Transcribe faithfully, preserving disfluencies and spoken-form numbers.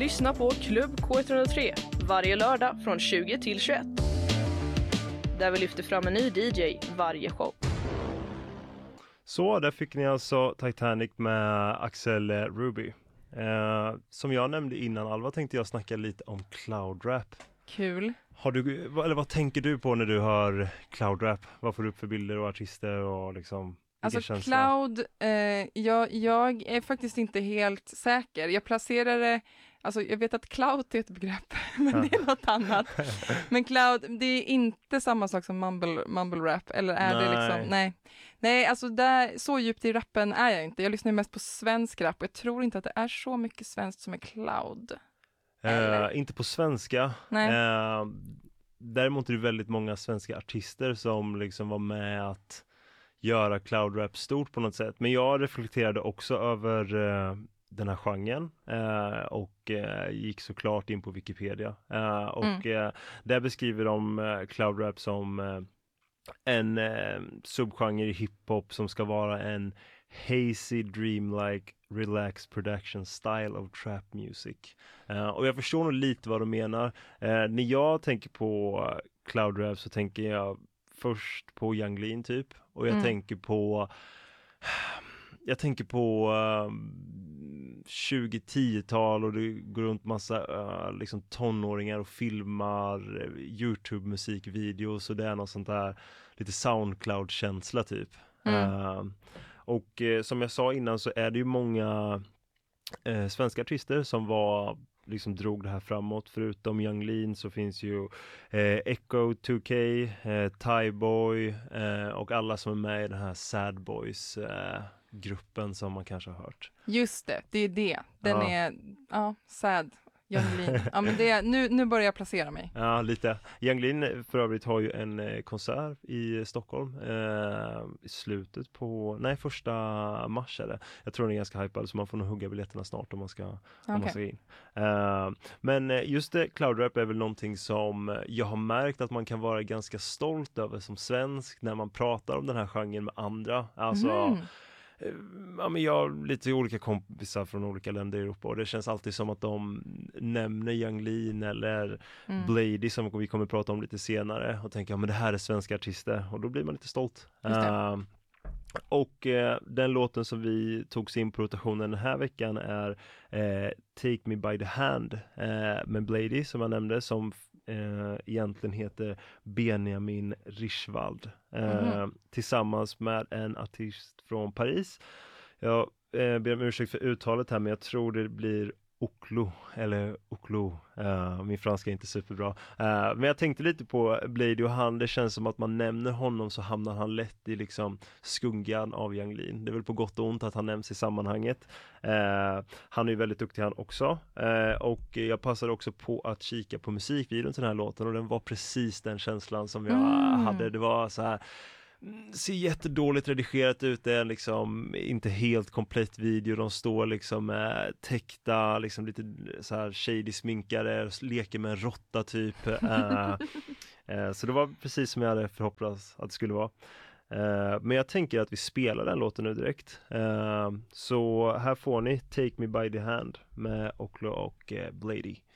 Lyssna på Klubb K ett noll tre varje lördag från tjugo till tjugoett. Där vi lyfter fram en ny D J varje show. Så, där fick ni alltså Titanic med Axel Ruby. Eh, som jag nämnde innan, Alva, tänkte jag snacka lite om cloud rap. Kul. Har du, eller vad tänker du på när du hör cloud rap? Vad får du upp för bilder och artister och liksom... Alltså känsla? cloud, eh, jag, jag är faktiskt inte helt säker. Jag placerar det, alltså jag vet att cloud är ett begrepp, men det är något annat. Men cloud, det är inte samma sak som mumble, mumble rap, eller är nej. det liksom, nej. Nej, alltså där, så djupt i rappen är jag inte. Jag lyssnar mest på svensk rap och jag tror inte att det är så mycket svenskt som är cloud. Eh, inte på svenska. Nej. Eh, däremot är det väldigt många svenska artister som liksom var med att göra cloud rap stort på något sätt. Men jag reflekterade också över uh, den här genren uh, och uh, gick såklart in på Wikipedia. Uh, och mm. uh, där beskriver de uh, cloud rap som uh, en uh, subgenre i hiphop som ska vara en hazy, dreamlike, relaxed production style of trap music. Uh, och jag förstår nog lite vad de menar. Uh, när jag tänker på uh, cloud rap så tänker jag först på Yung Lean typ, och jag mm. tänker på jag tänker på uh, tjugo tio-tal och det går runt massa uh, liksom tonåringar och filmar uh, YouTube-musikvideos och det är något sånt där lite Soundcloud-känsla typ. Mm. Uh, och uh, som jag sa innan så är det ju många uh, svenska artister som var liksom drog det här framåt. Förutom Yung Lean så finns ju eh, Echo two K, eh, Tyboy eh, och alla som är med i den här Sad Boys eh, gruppen som man kanske har hört. Just det, det är det. Den ja. är, ja, sad. Yung Lean. Ja, men det, nu, nu börjar jag placera mig. Ja, lite. Yung Lean för övrigt har ju en eh, konsert i Stockholm eh, i slutet på, nej första mars är det. Jag tror den är ganska hypad så man får nog hugga biljetterna snart om man ska, okay. om man ska in. Eh, men just det, cloud rap är väl någonting som jag har märkt att man kan vara ganska stolt över som svensk när man pratar om den här genren med andra. Alltså mm. Ja, men jag har lite olika kompisar från olika länder i Europa och det känns alltid som att de nämner Yung Lean eller mm. Blady som vi kommer att prata om lite senare och tänker, ja men det här är svenska artister och då blir man lite stolt. Uh, och uh, den låten som vi tog in på rotationen den här veckan är uh, Take Me By The Hand uh, med Blady som jag nämnde som Uh, egentligen heter Benjamin Richwald uh, mm. tillsammans med en artist från Paris. Jag uh, ber om ursäkt för uttalet här men jag tror det blir Oklo eller Oklo. Uh, min franska är inte superbra. Uh, men jag tänkte lite på Blady och han, det känns som att man nämner honom så hamnar han lätt i liksom skuggan av Yung Lean. Det är väl på gott och ont att han nämns i sammanhanget. Uh, han är ju väldigt duktig han också. Uh, och jag passade också på att kika på musikvideon till den här låten och den var precis den känslan som jag mm. hade. Det var så här ser jättedåligt redigerat ut, det är liksom inte helt komplett video, de står liksom med täckta, liksom lite så här shady sminkare, leker med en råtta typ uh, uh, så det var precis som jag hade förhoppats att det skulle vara. Uh, men jag tänker att vi spelar den låten nu direkt, uh, så här får ni Take Me By The Hand med Oklo och uh, Blady.